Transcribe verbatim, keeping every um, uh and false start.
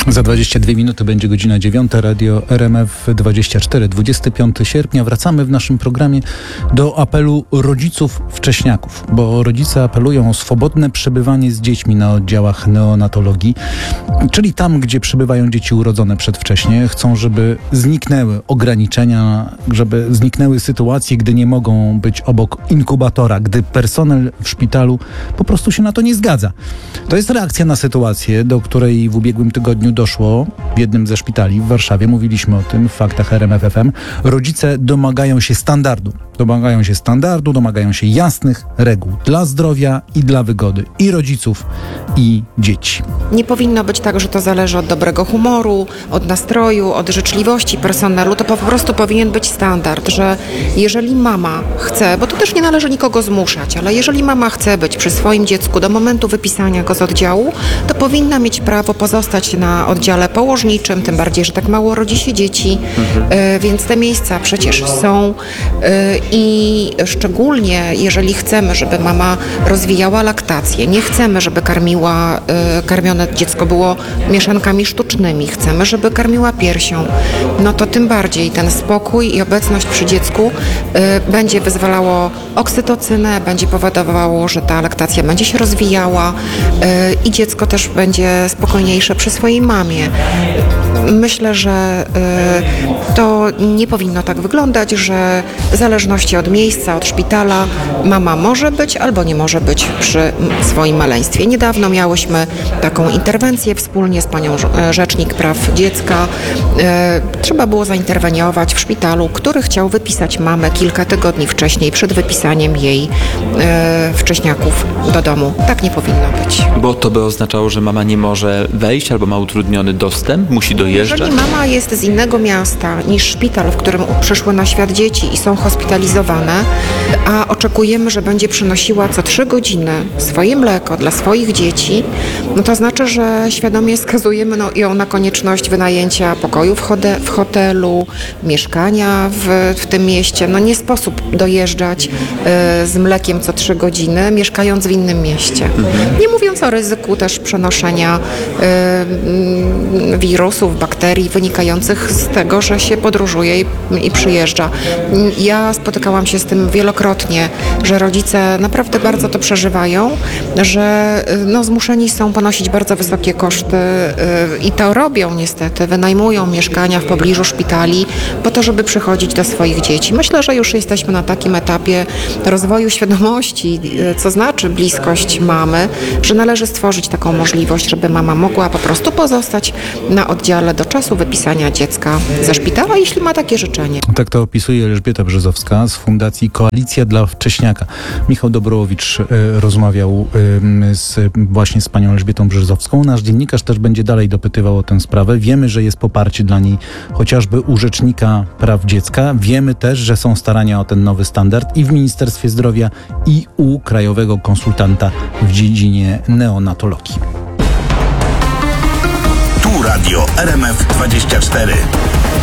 Za dwadzieścia dwie minuty będzie godzina dziewiąta. Radio R M F dwadzieścia cztery, dwudziestego piątego sierpnia. Wracamy w naszym programie do apelu rodziców wcześniaków, bo rodzice apelują o swobodne przebywanie z dziećmi na oddziałach neonatologii, czyli tam, gdzie przebywają dzieci urodzone przedwcześnie. Chcą, żeby zniknęły ograniczenia, żeby zniknęły sytuacje, gdy nie mogą być obok inkubatora, gdy personel w szpitalu po prostu się na to nie zgadza. To jest reakcja na sytuację, do której w ubiegłym tygodniu doszło w jednym ze szpitali w Warszawie. Mówiliśmy o tym w Faktach R M F F M. Rodzice domagają się standardu. Domagają się standardu, domagają się jasnych reguł dla zdrowia i dla wygody i rodziców, i dzieci. Nie powinno być tak, że to zależy od dobrego humoru, od nastroju, od życzliwości personelu. To po prostu powinien być standard, że jeżeli mama chce, bo to też nie należy nikogo zmuszać, ale jeżeli mama chce być przy swoim dziecku do momentu wypisania go z oddziału, to powinna mieć prawo pozostać na oddziale położniczym, tym bardziej, że tak mało rodzi się dzieci, mhm. y, więc te miejsca przecież są y, i szczególnie jeżeli chcemy, żeby mama rozwijała laktację, nie chcemy, żeby karmiła, y, karmione dziecko było mieszankami sztucznymi, chcemy, żeby karmiła piersią, no to tym bardziej ten spokój i obecność przy dziecku y, będzie wyzwalało oksytocynę, będzie powodowało, że ta laktacja będzie się rozwijała y, i dziecko też będzie spokojniejsze przy swojej mamie. Myślę, że y, to nie powinno tak wyglądać, że w zależności od miejsca, od szpitala mama może być albo nie może być przy swoim maleństwie. Niedawno miałyśmy taką interwencję wspólnie z panią Rzecznik Praw Dziecka. Y, trzeba było zainterweniować w szpitalu, który chciał wypisać mamę kilka tygodni wcześniej, przed wypisaniem jej y, wcześniaków do domu. Tak nie powinno być. Bo to by oznaczało, że mama nie może wejść albo ma utrudniony dostęp, musi dojeżdżać? Jeżeli mama jest z innego miasta niż szpital, w którym przyszły na świat dzieci i są hospitalizowane, a oczekujemy, że będzie przynosiła co trzy godziny swoje mleko dla swoich dzieci, no to znaczy, że świadomie skazujemy no, ją na konieczność wynajęcia pokoju w, hode- w hotelu, mieszkania w, w tym mieście. No nie sposób dojeżdżać y, z mlekiem co trzy godziny, mieszkając w innym mieście. Mhm. Nie mówiąc o ryzyku też przenoszenia y, y, wirusów, bakterii wynikających z tego, że się podróżuje i, i przyjeżdża. Ja spotykałam się z tym wielokrotnie, że rodzice naprawdę bardzo to przeżywają, że no, zmuszeni są ponosić bardzo wysokie koszty yy, i to robią niestety, wynajmują mieszkania w pobliżu szpitali po to, żeby przychodzić do swoich dzieci. Myślę, że już jesteśmy na takim etapie rozwoju świadomości, yy, co znaczy bliskość mamy, że należy stworzyć taką możliwość, żeby mama mogła po prostu pozostać na oddziale do czasu wypisania dziecka ze szpitala, jeśli ma takie życzenie. Tak to opisuje Elżbieta Brzozowska z Fundacji Koalicja dla Wcześniaka. Michał Dobrowicz y, rozmawiał y, z, właśnie z panią Elżbietą Brzozowską. Nasz dziennikarz też będzie dalej dopytywał o tę sprawę. Wiemy, że jest poparcie dla niej chociażby u Rzecznika Praw Dziecka. Wiemy też, że są starania o ten nowy standard i w Ministerstwie Zdrowia, i u Krajowego Konsultanta w dziedzinie neonatologii. Tu Radio R M F dwadzieścia cztery.